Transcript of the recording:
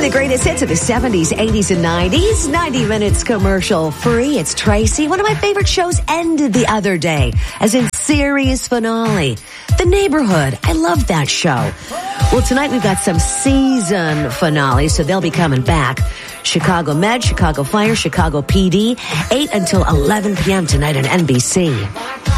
the greatest hits of the 70s, 80s, and 90s. 90 minutes commercial free. It's Tracy. One of my favorite shows ended the other day, as in series finale. The Neighborhood. I love that show. Well, tonight we've got some season finales, so they'll be coming back. Chicago Med, Chicago Fire, Chicago PD, 8 until 11 p.m. tonight on NBC.